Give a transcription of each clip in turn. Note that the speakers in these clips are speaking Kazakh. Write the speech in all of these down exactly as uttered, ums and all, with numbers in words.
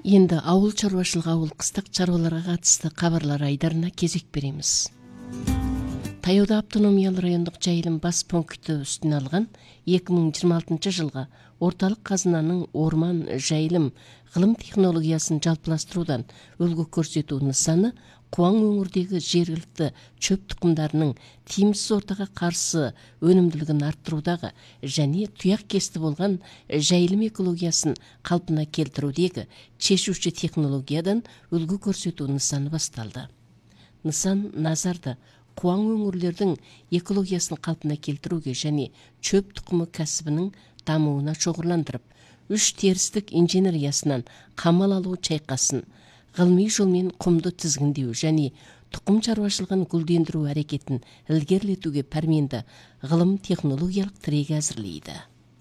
Енді ауыл чаруашылығы ауыл қыстақ чаруаларға қатысты хабарлар айдарына кезек береміз. Таяуда автономиялы райондық жайылым бас пункті үстіне алған екі мың жиырма алтыншы жылға орталық қазынаның орман жайылым ғылым технологиясын жалпыластырудан үлгі көрсету нысаны Қуаң өңірдегі жергілікті чөп тұқымдарының тиімсіз ортаға қарсы өнімділігін арттырудағы және тұяқ кесті болған жайылым экологиясын қалпына келтірудегі шешуші технологиядан үлгі көрсету нысаны басталды. Нысан назарды Қуаң өңірлердің экологиясын қалпына келтіруге және чөп тұқымы кәсібінің дамуына шоғырландырып, үш терістік инженериясынан қамал алу чайқасын, ғылыми жолмен құмды тізгіндеу және тұқым шаруашылығын гүлдендіру әрекетін ілгерілетуге пәрменді ғылым технологиялық тірегі әзірлейді.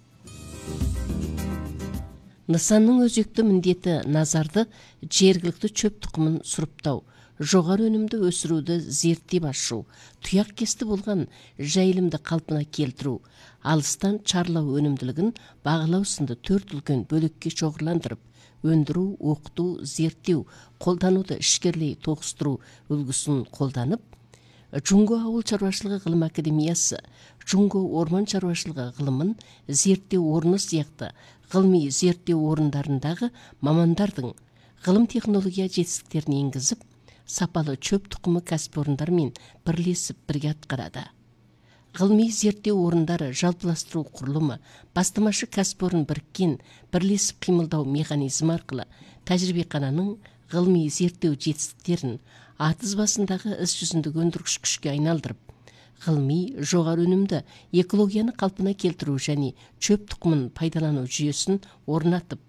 Нысанның өзекті міндеті назарды жергілікті чөп тұқымын сұрыптау, жоғары өнімді өсіруді зерттеп ашу, тұяқ кесті болған жайылымды қалпына келтіру, алыстан чарлау өнімділігін бағалау сынды төрт үлкен бөлікке шоғырландырып, өндіру, оқыту, зерттеу, қолдануды ішкерлей тоғыстыру үлгісін қолданып, Джунго ауыл шаруашылығы ғылым академиясы, Джунго орман шаруашылығы ғылымын зерттеу орны сияқты ғылыми зерттеу орындарындағы мамандардың ғылым технология жетістіктерін енгізіп, сапалы чөп тұқымы кәсіпорындармен бірлесіп бірге атқарады. Ғылыми зерттеу орындары жалпыластыру құрылымы бастамашы кәсіпорын біріккен бірлесіп қимылдау механизмі арқылы тәжірибехананың ғылыми зерттеу жетістіктерін атыз басындағы іс жүзіндегі өндіргіш күшке айналдырып, ғылыми жоғары өнімді экологияны қалпына келтіру және чөп тұқымын пайдалану жүйесін орнатып,